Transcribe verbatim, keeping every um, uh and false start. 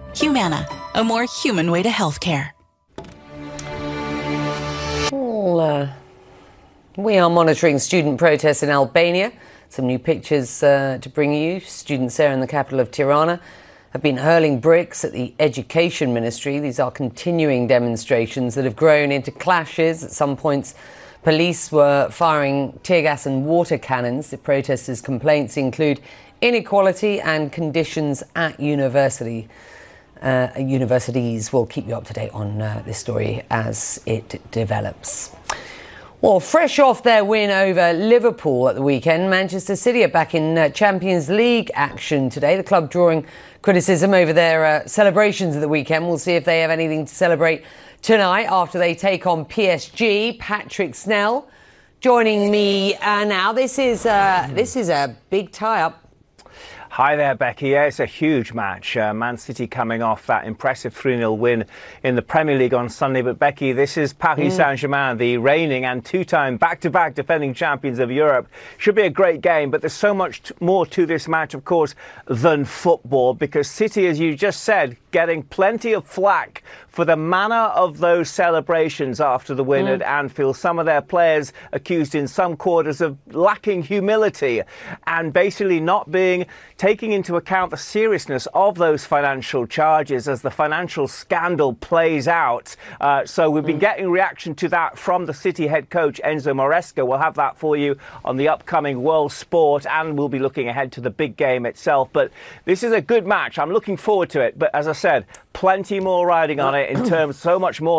Humana, a more human way to healthcare. Well, uh, we are monitoring student protests in Albania. Some new pictures uh, to bring you. Students there in the capital of Tirana have been hurling bricks at the Education Ministry. These are continuing demonstrations that have grown into clashes. At some points, police were firing tear gas and water cannons. The protesters' complaints include inequality and conditions at university. Uh, universities. Will keep you up to date on uh, this story as it develops. Well, fresh off their win over Liverpool at the weekend, Manchester City are back in uh, Champions League action today. The club drawing criticism over their uh, celebrations of the weekend. We'll see if they have anything to celebrate tonight after they take on P S G. Patrick Snell joining me uh, now. This is uh, this is a big tie-up. Hi there, Becky. Yeah, it's a huge match. Uh, Man City coming off that impressive three nil win in the Premier League on Sunday. But, Becky, this is Paris mm. Saint-Germain, the reigning and two-time back-to-back defending champions of Europe. Should be a great game, but there's so much t- more to this match, of course, than football, because City, as you just said, getting plenty of flack for the manner of those celebrations after the win mm. at Anfield. Some of their players accused in some quarters of lacking humility and basically not being taking into account the seriousness of those financial charges as the financial scandal plays out. Uh, so we've been mm. getting reaction to that from the City head coach, Enzo Maresca. We'll have that for you on the upcoming World Sport, and we'll be looking ahead to the big game itself. But this is a good match. I'm looking forward to it. But as I said, plenty more riding on it in terms, so much more